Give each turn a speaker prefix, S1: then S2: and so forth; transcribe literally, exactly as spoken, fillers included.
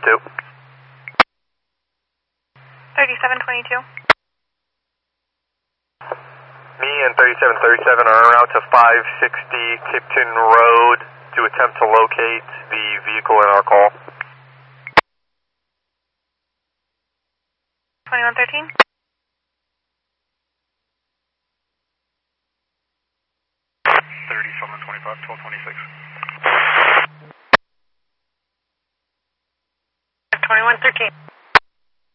S1: two.
S2: thirty-seven twenty-two.
S1: Me and thirty-seven thirty-seven are en route to five sixty Tipton Road to attempt to locate the vehicle in our call.
S2: twenty-one thirteen.
S1: thirty-seven twenty-five, twelve twenty-six.
S2: twenty-one thirteen.